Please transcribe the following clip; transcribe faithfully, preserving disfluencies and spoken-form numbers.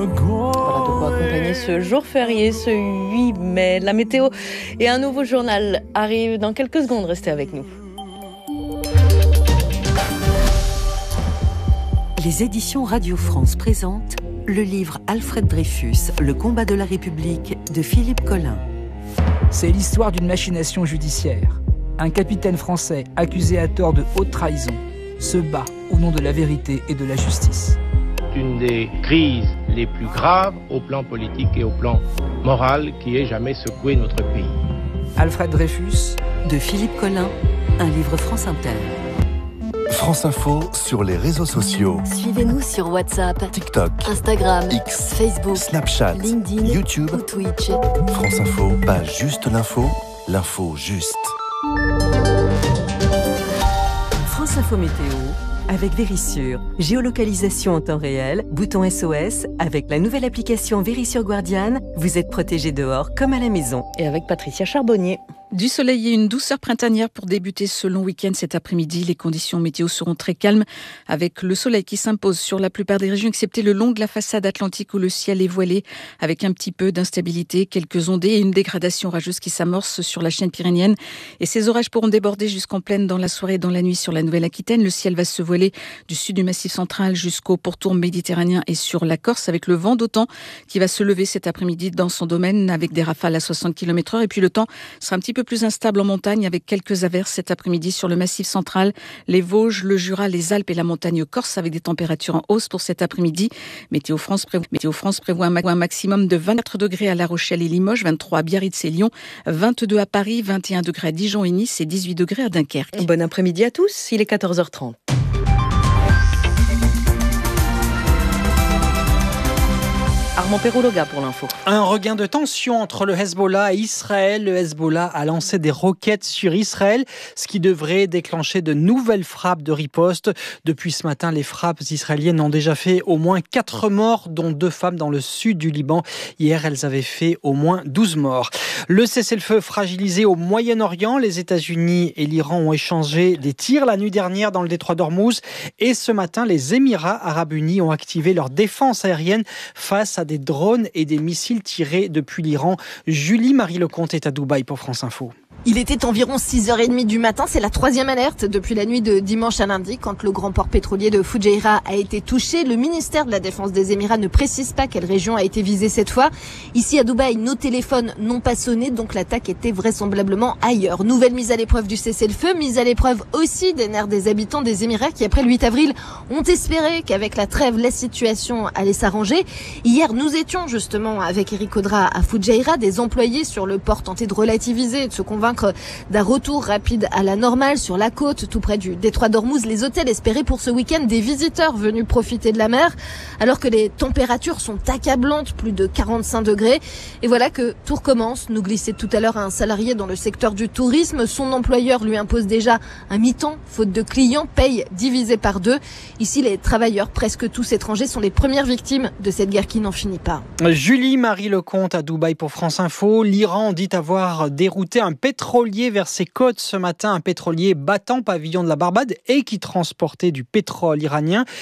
Voilà de quoi accompagner ce jour férié, ce huit mai. La météo et un nouveau journal arrivent dans quelques secondes. Restez avec nous. Les éditions Radio France présentent le livre Alfred Dreyfus, Le combat de la République de Philippe Collin. C'est l'histoire d'une machination judiciaire. Un capitaine français accusé à tort de haute trahison se bat au nom de la vérité et de la justice. Une des crises les plus graves au plan politique et au plan moral qui ait jamais secoué notre pays. Alfred Dreyfus de Philippe Collin, un livre France Inter. France Info sur les réseaux sociaux. Suivez-nous sur WhatsApp, TikTok, Instagram, X, Facebook, Snapchat, LinkedIn, YouTube ou Twitch. France Info, pas juste l'info, l'info juste. France Info Météo avec Vérissure. Géolocalisation en temps réel, bouton S O S. Avec la nouvelle application Vérissure Guardian, vous êtes protégé dehors comme à la maison. Et avec Patricia Charbonnier. Du soleil et une douceur printanière pour débuter ce long week-end cet après-midi. Les conditions météo seront très calmes avec le soleil qui s'impose sur la plupart des régions excepté le long de la façade atlantique où le ciel est voilé avec un petit peu d'instabilité, quelques ondées et une dégradation orageuse qui s'amorce sur la chaîne pyrénéenne. Et ces orages pourront déborder jusqu'en pleine dans la soirée et dans la nuit sur la Nouvelle-Aquitaine. Le ciel va se voiler du sud du Massif central jusqu'au pourtour méditerranéen et sur la Corse avec le vent d'OTAN qui va se lever cet après-midi dans son domaine avec des rafales à soixante kilomètres heure. Et puis le temps sera un petit peu plus instable en montagne avec quelques averses cet après-midi sur le Massif central, les Vosges, le Jura, les Alpes et la montagne corse avec des températures en hausse pour cet après-midi. Météo France prévoit, Météo France prévoit un maximum de vingt-quatre degrés à La Rochelle et Limoges, vingt-trois à Biarritz et Lyon, vingt-deux à Paris, vingt et un degrés à Dijon et Nice et dix-huit degrés à Dunkerque. Bon après-midi à tous, il est quatorze heures trente. Armand Perrouloga pour l'info. Un regain de tension entre le Hezbollah et Israël. Le Hezbollah a lancé des roquettes sur Israël, ce qui devrait déclencher de nouvelles frappes de riposte. Depuis ce matin, les frappes israéliennes ont déjà fait au moins quatre morts, dont deux femmes dans le sud du Liban. Hier, elles avaient fait au moins douze morts. Le cessez-le-feu fragilisé au Moyen-Orient. Les États-Unis et l'Iran ont échangé des tirs la nuit dernière dans le détroit d'Ormuz. Et ce matin, les Émirats arabes unis ont activé leur défense aérienne face à des drones et des missiles tirés depuis l'Iran. Julie-Marie Lecomte est à Dubaï pour France Info. Il était environ six heures trente du matin, c'est la troisième alerte depuis la nuit de dimanche à lundi quand le grand port pétrolier de Fujairah a été touché. Le ministère de la Défense des Émirats ne précise pas quelle région a été visée cette fois. Ici à Dubaï, nos téléphones n'ont pas sonné, donc l'attaque était vraisemblablement ailleurs. Nouvelle mise à l'épreuve du cessez-le-feu, mise à l'épreuve aussi des nerfs des habitants des Émirats qui après le huit avril ont espéré qu'avec la trêve, la situation allait s'arranger. Hier, nous étions justement avec Eric Audra à Fujairah, des employés sur le port tentaient de relativiser et de se convaincre d'un retour rapide à la normale sur la côte, tout près du détroit d'Ormuz. Les hôtels espéraient pour ce week-end des visiteurs venus profiter de la mer, alors que les températures sont accablantes, plus de quarante-cinq degrés. Et voilà que tout recommence. Nous glissait tout à l'heure un salarié dans le secteur du tourisme. Son employeur lui impose déjà un mi-temps, faute de clients, paye divisé par deux. Ici, les travailleurs, presque tous étrangers, sont les premières victimes de cette guerre qui n'en finit pas. Julie-Marie Lecomte à Dubaï pour France Info. L'Iran dit avoir dérouté un pétrolier vers ses côtes ce matin, un pétrolier battant pavillon de la Barbade et qui transportait du pétrole iranien.